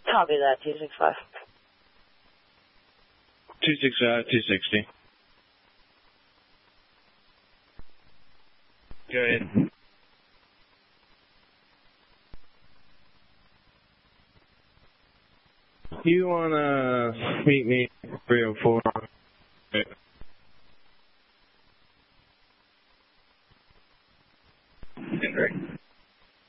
Copy that, 265. 265, 260. Go ahead. You want to meet me at 304?